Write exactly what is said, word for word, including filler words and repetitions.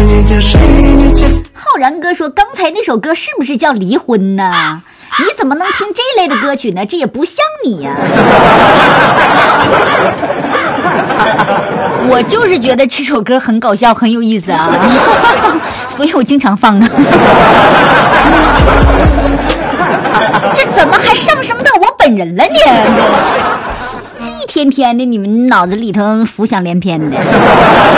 浩然哥说，刚才那首歌是不是叫离婚呢？你怎么能听这类的歌曲呢？这也不像你呀、我就是觉得这首歌很搞笑，很有意思啊，所以我经常放啊。这怎么还上升到我本人了呢？这这一天天的，你们脑子里头浮想联翩的。